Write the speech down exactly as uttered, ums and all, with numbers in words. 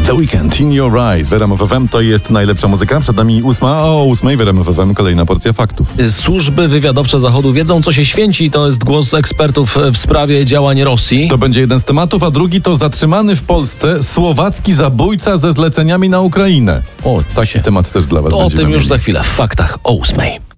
The Weekend, In Your Eyes, w R M F F M, to jest najlepsza muzyka. Przed nami ósma, a o ósmej w R M F F M kolejna porcja faktów. Służby wywiadowcze Zachodu wiedzą, co się święci. To jest głos ekspertów w sprawie działań Rosji. To będzie jeden z tematów, a drugi to zatrzymany w Polsce słowacki zabójca ze zleceniami na Ukrainę. O, Taki temat też dla was o będziemy tym już mieli. za chwilę w faktach o ósmej.